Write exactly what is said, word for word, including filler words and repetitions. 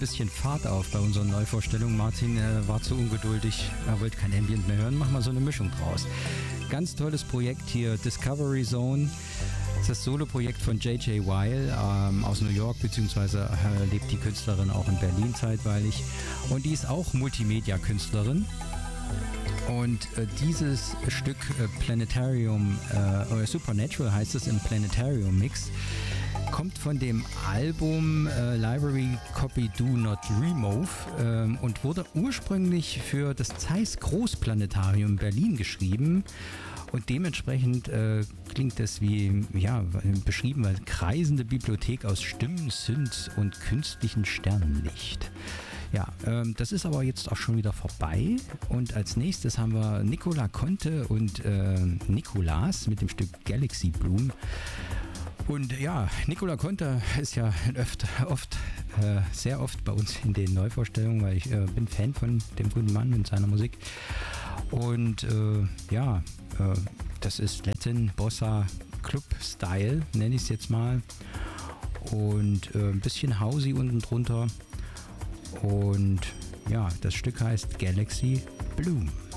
bisschen Fahrt auf bei unseren Neuvorstellungen. Martin äh, war zu ungeduldig, er wollte kein Ambient mehr hören. Mach mal so eine Mischung draus. Ganz tolles Projekt hier, Discovery Zone. Das ist das Solo-Projekt von J J Weil ähm, aus New York, beziehungsweise äh, lebt die Künstlerin auch in Berlin zeitweilig. Und die ist auch Multimedia-Künstlerin. Und äh, dieses Stück äh, Planetarium, äh, oder Supernatural heißt es im Planetarium Mix, kommt von dem Album äh, Library Copy Do Not Remove ähm, und wurde ursprünglich für das Zeiss Großplanetarium Berlin geschrieben. Und dementsprechend äh, klingt das wie, ja, beschrieben als kreisende Bibliothek aus Stimmen, Synths und künstlichen Sternenlicht. Ja, ähm, das ist aber jetzt auch schon wieder vorbei. Und als nächstes haben wir Nicola Conte und äh, Nicolas mit dem Stück Galaxy Bloom. Und ja, Nicola Conte ist ja oft, oft äh, sehr oft bei uns in den Neuvorstellungen, weil ich äh, bin Fan von dem guten Mann und seiner Musik. Und äh, ja, äh, das ist Latin Bossa Club Style, nenne ich es jetzt mal. Und äh, ein bisschen Housey unten drunter. Und ja, das Stück heißt Galaxy Bloom.